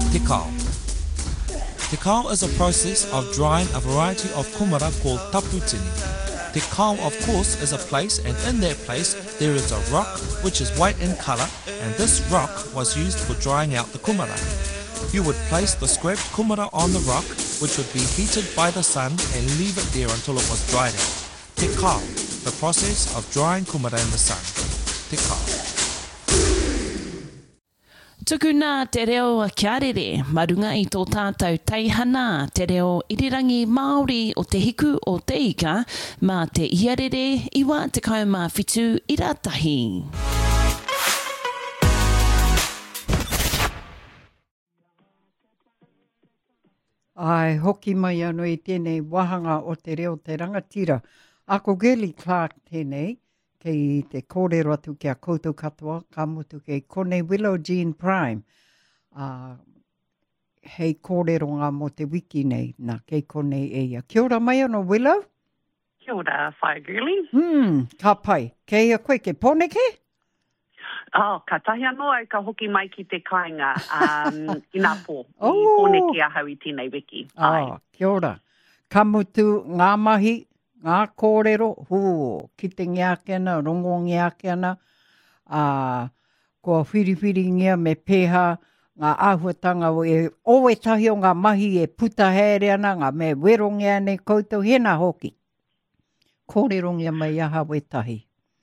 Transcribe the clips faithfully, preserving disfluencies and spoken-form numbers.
Tekau. Tekau is a process of drying a variety of kumara called taputini. Tekau, of course, is a place, and in that place there is a rock which is white in colour, and this rock was used for drying out the kumara. You would place the scraped kumara on the rock, which would be heated by the sun, and leave it there until it was dried out. Tekau, the process of drying kumara in the sun. Tekau. Tuku nā te reo kia rere, marunga i tō tātou teihana, te reo irirangi Māori o te hiku o te ika, mā te iarere iwa te kaumā whitu i rātahi. Ai, hoki mai anō i tēnei wahanga o te reo te rangatira. Ako Gelly Clark tēnei, kei te kōrero atu kia koutou katoa, ka mutu kei Konei Willow Jean Prime. Uh, hei kōrero ngā mo te wiki nei, nā kei Konei eia. Kia ora mai anō Willow? Kia ora, whai Gurley. Hmm, ka pai. Kei a koe ke poneke? Oh, ka tahi anō ai ka hoki mai ki te kāinga um, i nā pō. Oh. I pōneke a hau i tēnei wiki. Ah, kia ora. Ka mutu ngā mahi, ngā kōrero, hū, ki te ngiākena, rongo ngiākena, uh, kua whiriwhiri ngia me pēha, ngā āhuatanga o e oe tahi o ngā mahi e puta here ana, ngā me werongia nei koutou, hena hoki. Kōrero ngia mai aha we tahi.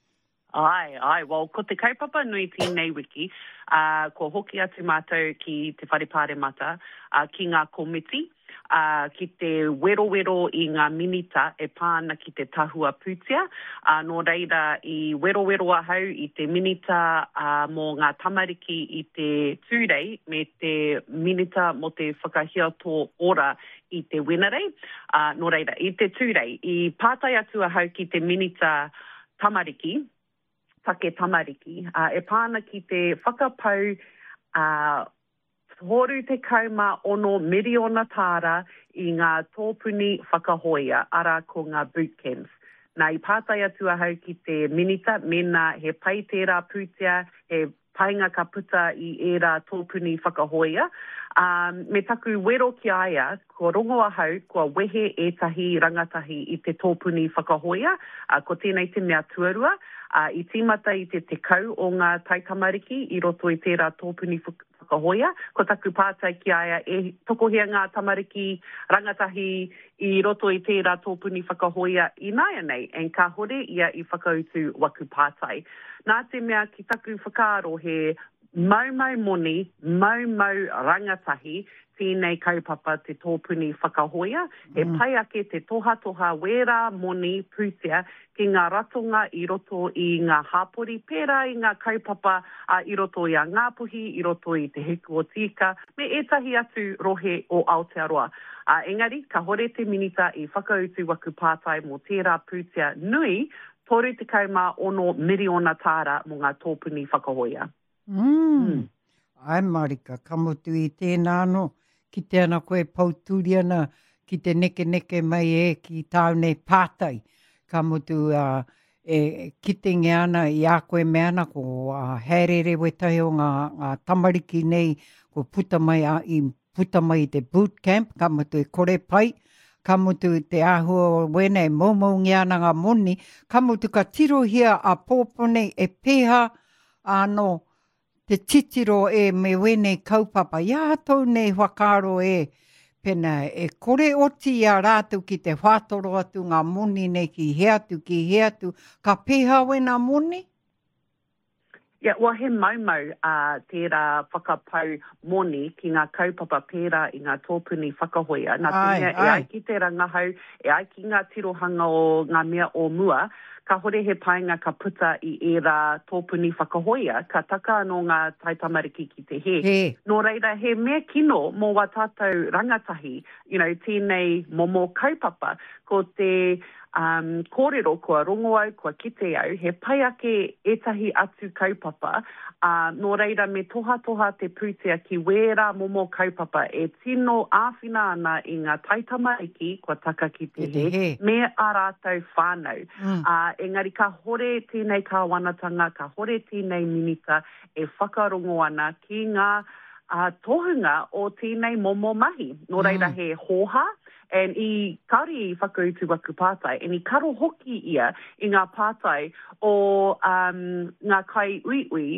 Ai, ai, well, ko te kaupapa nui tēnei wiki, uh, ko hoki atu mātou ki te wharepāre mata, uh, ki ngā komiti, uh, ki te wero-wero i ngā minita e pāna ki te tahua pūtia, uh, nō reira i wero-wero ahau i te minita uh, mō ngā tamariki i te tūrei, me te minita mo te whakahia tō ora i te wenarei, uh, nō reira i te tūrei, i pātai atu ahau ki te minita tamariki, take tamariki, uh, e pāna ki te whakapau uh, horu te kauma ono miriona tāra i ngā tōpuni whakahoia, ara ko ngā boot camps. Nā i pātai atu ahau ki te minita, mena he pai tērā pūtia, he painga ka puta i ērā tōpuni whakahoia. Um, me taku wero ki aia, ko rongo ahau, ko wehe ētahi rangatahi i te tōpuni whakahoia, uh, ko tēnei te mea tuarua, uh, i tīmata i te te kau o ngā taitamariki i roto i tērā tōpuni whakahoia, ko taku pātai ki aia e tokohea ngā tamariki rangatahi i roto i tērā tōpuni whakahoia i nāia nei, en ka hore ia i whakautu waku pātai. Nā te mea ki taku whakaaro he mau-mau moni, mau-mau rangatahi, tēnei kaupapa te tōpuni whakahoia, e pai ake te toha-toha wera moni pūtea ki ngā ratonga i roto i ngā hāpori, pērā i ngā kaupapa uh, i roto i a Ngāpuhi, i roto i te Heku o Tika, me etahi atu rohe o Aotearoa. Uh, engari, ka hore te minita i whakautu waku pātai mō tērā pūtea nui, toru te kauma ono miriona tāra mō ngā tōpuni whakahoia. Mm. Mm. Ai Marika, ka mutu i tēnā no, ki te ana koe pauturi ana, ki te neke-neke mai e, ki tāu nei pātai. Ka mutu uh, e, ki te ngeana i a koe me ana, ko uh, herere wetahi o ngā, ngā tamariki nei, ko puta mai, a, i puta mai i te boot camp, ka mutu e kore pai, ka mutu te ahua wena e momo ngeana ngā moni, ka mutu ka tirohia a pōpone e pēha anō, te titiro e me wene kaupapa, ia tau nei whakaro e pena e kore oti a rātu ki te whātoro atu ngā moni nei ki heatu ki heatu, ka pēha wena moni? Ia, yeah, wa he maumau uh, tērā whakapau moni ki ngā kaupapa pērā i ngā tōpuni whakahoia. Nā tēnea, e ai ki te rangahau, e ai ki ngā tirohanga o ngā mea o mua, ka hore he painga ka puta i ērā tōpuni whakahoia, ka taka anō ngā taitamariki ki te he. He. Nō reira, he mea kino mō wa tātou rangatahi, you know, tēnei momo kaupapa, ko te um, kōrero, kua rongo au, kua kite au, he pai ake etahi atu kaupapa, uh, nō reira me toha-toha te pūtea ki wērā momo kaupapa, e tino āwhina ana i ngā taitamariki, kua taka ki te he, he, me a rātou whānau. Mm. Uh, engari ka hore tēnei kāwanatanga, ka hore tēnei minita e whakarongo ana ki ngā uh, tohunga o tēnei momo mahi. Nō reira mm. he hoha, and i kari i whakautu waku pātai, and i karo hoki ia i ngā pātai o um, ngā kai uiui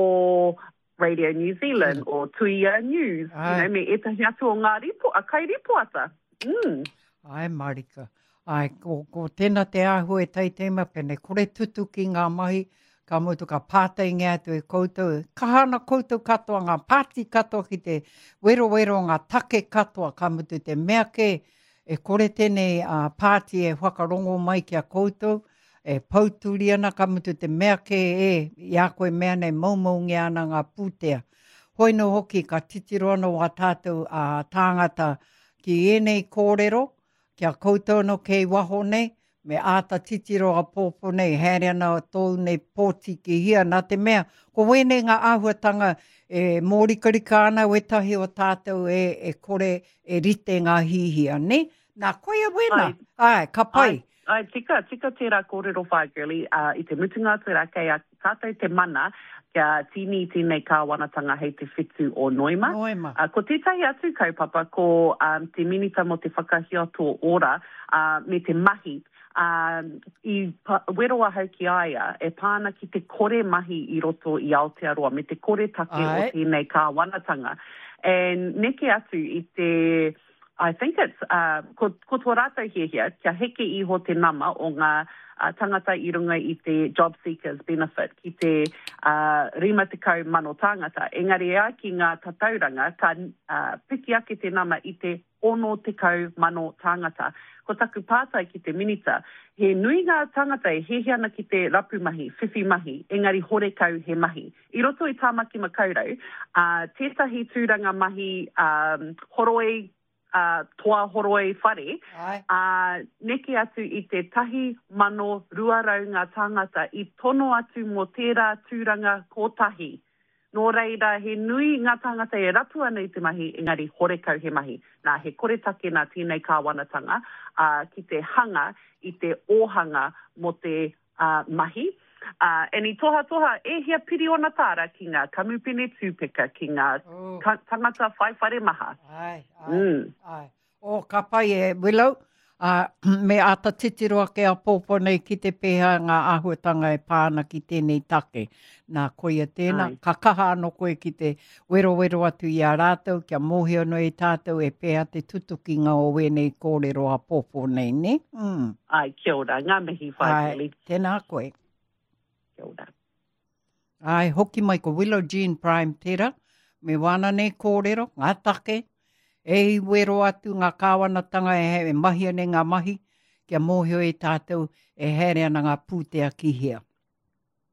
o Radio New Zealand mm. o Tuia News. Ai. You know, me etahi atu o ngā ripo, a kai ripoata. Mm. Ai, Marika. Ai, ko, ko tēnā te ahu e tai teima pene, kore tutu ki ngā mahi, ka mutu ka pātai ngā atu e koutou. Kahana koutou katoa, ngā pāti katoa ki te wero wero ngā take katoa, ka mutu te mea ke, e kore tēnei uh, pāti e whakarongo mai ki a koutou, e pauturi ana, ka mutu te mea ke e, i a koe mea nei maumaungi ana ngā pūtea. Hoi no hoki ka titiro ana wā tātou uh, tāngata ki enei kōrero, kia koutou no kei waho nei, me āta titiro a pōpō nei, haere ana tōu nei pōti ki hia, nā te mea, ko wene ngā āhuatanga e mōrikarika ana wetahi o tātou e, e kore e rite ngā hihia, ne? Nā koia wena, ai, ai ka pai. Ai, ai tika, tika tērā kōrero whāgirli, uh, i te mutunga tērā kei a kātai te mana, kia tini tēnei kāwanatanga hei te whitu o Noima. Noima. Uh, ko tētahi atu kaupapa, ko um, te minita mo te whakahia tō ora, uh, me te mahi, uh, i pa, weroa hau ki aia, e pāna ki te kore mahi i roto i Aotearoa, me te kore take Ai. O tēnei kāwanatanga. And neke atu i te... I think it's, uh, ko, ko tō rātou hia hia, kia heke iho te nama o ngā uh, tangata i runga i te job seekers benefit, ki te uh, rima te kau mano tāngata. Engari ea ki ngā tatauranga, ka uh, piki ake te nama i te ono te kau mano tāngata. Ko taku pātai ki te minita, he nui ngā tangata e hehe ana ki te rapu mahi, whiwhi mahi, engari hore kau he mahi. I roto i tāmaki makaurau, uh, tētahi tūranga mahi um, horoi, Uh, toa horoi whare, uh, neke atu i te tahi mano ruarau ngā tāngata i tono atu mo tērā tūranga kotahi. Nō reira, he nui ngā tāngata e rapu ana i te mahi, engari hore kau he mahi. Nā, he kore take nā tēnei kāwanatanga uh, ki te hanga i te ōhanga mo te uh, mahi. Uh, and i toha toha, e hea piri ona tāra ki ngā kamupene tūpeka, ki ngā oh. ka, tangata whaiwhare maha. Ai, ai, mm. ai. O ka pai e Willow, uh, me ata titiroa ke a pōpō nei ki te pēha ngā āhuatanga e pāna ki tēnei take. Nā koia tēnā, ai. Ka kaha anō koe ki te wero wero atu i a rātou, kia mōhio no i tātou e pēha te tutuki ngā o wenei kōrero a pōpō nei, ne? Mm. Ai, kia ora, ngā mihi whaikili. Ai, tēnā koe. Ai, hoki mai ko Willow Jean Prime tera, me wana nei kōrero, ngā take, e i wero atu ngā kāwanatanga e he mahi ane ngā mahi, kia mōhio e tātou e here ana ngā pūtea ki hea.